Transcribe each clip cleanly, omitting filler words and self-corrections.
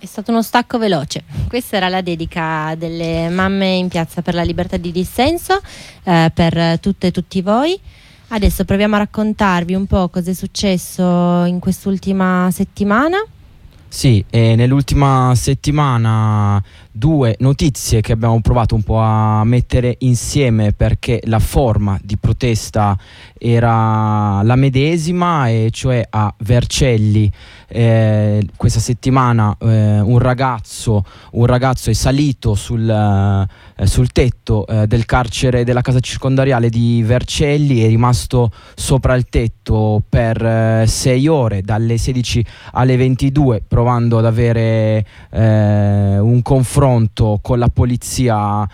È stato uno stacco veloce. Questa era la dedica delle mamme in piazza per la libertà di dissenso, per tutte e tutti voi. Adesso proviamo a raccontarvi un po' cosa è successo in quest'ultima settimana. Sì, e nell'ultima settimana due notizie che abbiamo provato un po' a mettere insieme, perché la forma di protesta era la medesima, e cioè a Vercelli questa settimana un ragazzo è salito sul tetto del carcere della casa circondariale di Vercelli, è rimasto sopra il tetto per 6 ore, dalle 16 alle 22, provando ad avere un confronto con la polizia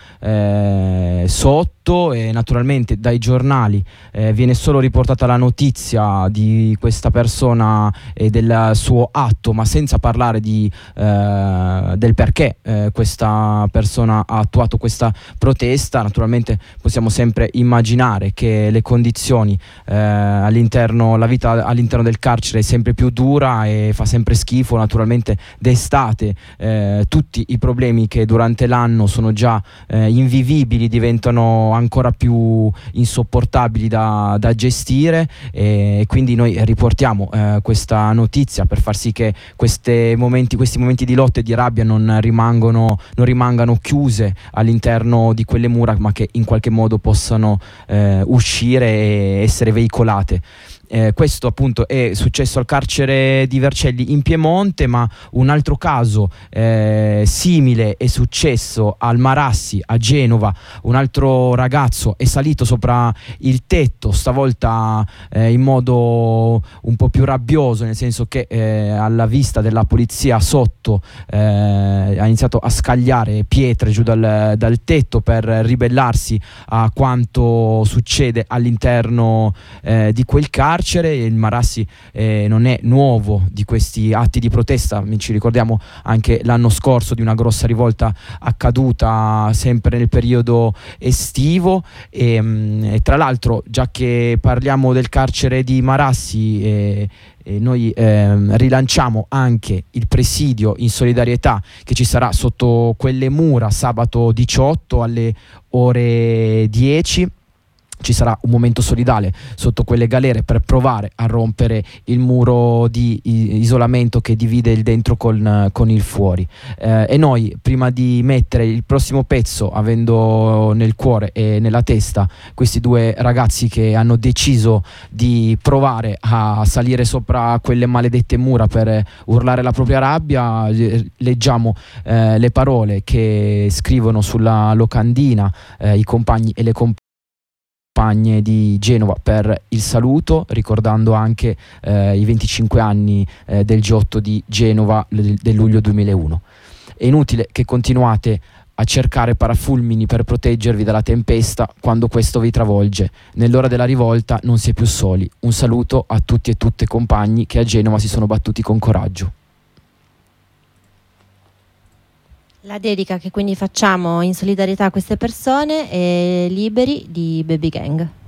sotto. E naturalmente dai giornali viene solo riportata la notizia di questa persona e del suo atto, ma senza parlare del perché questa persona ha attuato questa protesta. Naturalmente possiamo sempre immaginare che le condizioni la vita all'interno del carcere è sempre più dura e fa sempre schifo. Naturalmente d'estate tutti i problemi che durante l'anno sono già invivibili diventano ancora più insopportabili da gestire, e quindi noi riportiamo questa notizia per far sì che questi momenti di lotta e di rabbia non rimangano chiuse all'interno di quelle mura, ma che in qualche modo possano uscire e essere veicolate. Questo appunto è successo al carcere di Vercelli in Piemonte, ma un altro caso simile è successo al Marassi a Genova. Un altro ragazzo è salito sopra il tetto, stavolta in modo un po' più rabbioso, nel senso che alla vista della polizia sotto ha iniziato a scagliare pietre giù dal tetto per ribellarsi a quanto succede all'interno di quel carcere. Il Marassi non è nuovo di questi atti di protesta, ci ricordiamo anche l'anno scorso di una grossa rivolta accaduta sempre nel periodo estivo, e tra l'altro, già che parliamo del carcere di Marassi, noi rilanciamo anche il presidio in solidarietà che ci sarà sotto quelle mura sabato 18 alle ore 10. Ci sarà un momento solidale sotto quelle galere per provare a rompere il muro di isolamento che divide il dentro con il fuori. E noi, prima di mettere il prossimo pezzo, avendo nel cuore e nella testa questi due ragazzi che hanno deciso di provare a salire sopra quelle maledette mura per urlare la propria rabbia, leggiamo le parole che scrivono sulla locandina i compagni e le compagne di Genova per il saluto, ricordando anche i 25 anni del G8 di Genova del luglio 2001. È inutile che continuate a cercare parafulmini per proteggervi dalla tempesta quando questo vi travolge. Nell'ora della rivolta non si è più soli. Un saluto a tutti e tutte compagni che a Genova si sono battuti con coraggio. La dedica che quindi facciamo in solidarietà a queste persone è Liberi di Baby Gang.